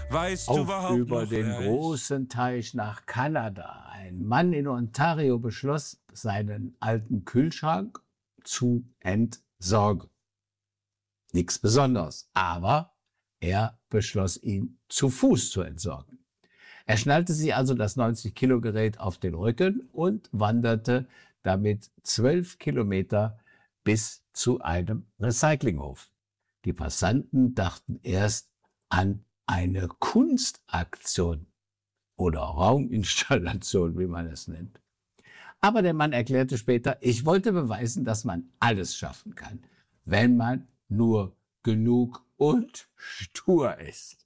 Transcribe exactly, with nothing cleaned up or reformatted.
Weißt du Auf überhaupt über noch, den wer ich? großen Teich nach Kanada. Ein Mann in Ontario beschloss, seinen alten Kühlschrank zu entsorgen. Nichts Besonderes, aber er beschloss, ihn zu Fuß zu entsorgen. Er schnallte sich also das neunzig Kilo Gerät auf den Rücken und wanderte damit zwölf Kilometer bis zu einem Recyclinghof. Die Passanten dachten erst an eine Kunstaktion oder Rauminstallation, wie man es nennt. Aber der Mann erklärte später, ich wollte beweisen, dass man alles schaffen kann, wenn man nur genug und stur ist.